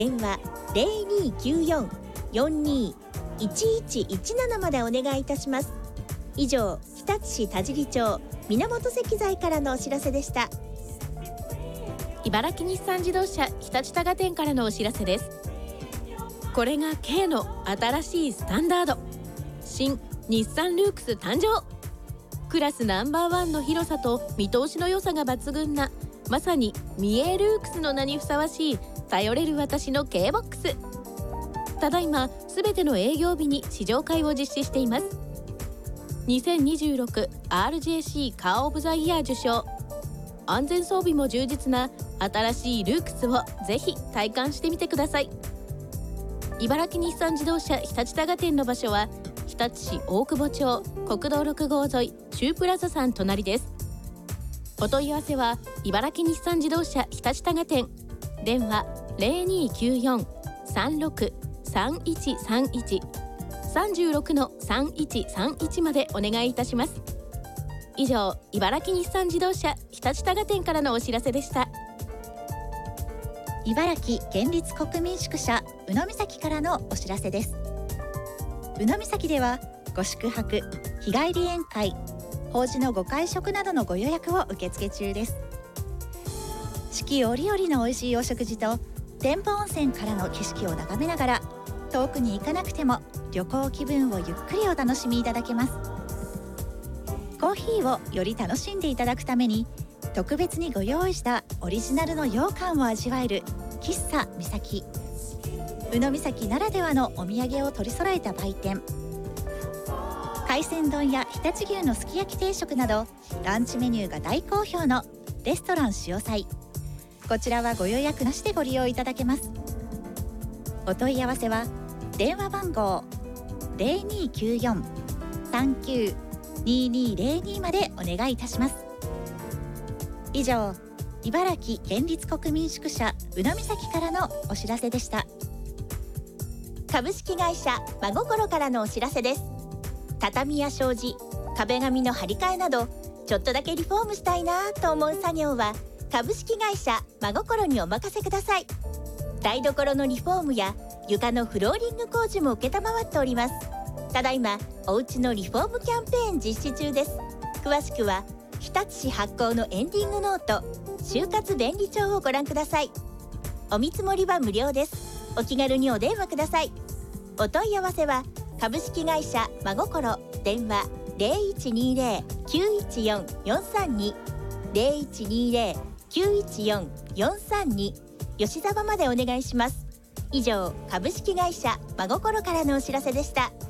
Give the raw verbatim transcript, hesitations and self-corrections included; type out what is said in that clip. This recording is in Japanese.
電話 ゼロにーきゅうよん よんにーいちいちいちなな までお願いいたします。以上、日立市田尻町源石材からのお知らせでした。 茨城日産自動車日立多賀店からのお知らせです。これが 軽 の新しいスタンダード、新日産ルークス誕生。クラスナンバーワンの広さと見通しの良さが抜群な、まさにミエルークスの名にふさわしい頼れる私の 軽 ボックス。ただいますべての営業日に試乗会を実施しています。にせんにじゅうろく アールジェーシー カーオブザイヤー受賞。安全装備も充実な新しいルークスをぜひ体感してみてください。茨城日産自動車日立多賀店の場所は日立市大久保町国道ろく号沿いシュープラザさん隣です。お問い合わせは茨城日産自動車日立多賀店、電話 ゼロにーきゅうよん さんろく さんいちさんいち さんろく さんいちさんいち までお願いいたします。以上、茨城日産自動車日立多賀店からのお知らせでした。 茨城県立国民宿舎宇野岬からのお知らせです。宇野岬ではご宿泊、日帰り宴会、法事のご会食などのご予約を受付中です。四季折々の美味しいお食事と天保温泉からの景色を眺めながら、遠くに行かなくても旅行気分をゆっくりお楽しみいただけます。コーヒーをより楽しんでいただくために特別にご用意したオリジナルの羊羹を味わえる喫茶みさき。宇野岬ならではのお土産を取り揃えた売店。海鮮丼や常陸牛のすき焼き定食などランチメニューが大好評のレストラン潮祭。こちらはご予約なしでご利用いただけます。お問い合わせは電話番号 ゼロにーきゅうよん さんきゅう にーにーゼロに までお願いいたします。以上、茨城県立国民宿舎宇野岬からのお知らせでした。 株式会社真心からのお知らせです。畳や障子、壁紙の張り替えなどちょっとだけリフォームしたいなと思う作業は株式会社真心にお任せください。台所のリフォームや床のフローリング工事も承っております。ただいまおうちのリフォームキャンペーン実施中です。詳しくは日立市発行のエンディングノート就活便利帳をご覧ください。お見積もりは無料です。お気軽にお電話ください。お問い合わせは株式会社真心、電話 ゼロいちにゼロ きゅういちよん よんさんに ゼロいちにゼロ きゅういちよん よんさんに 吉沢までお願いします。以上、株式会社真心からのお知らせでした。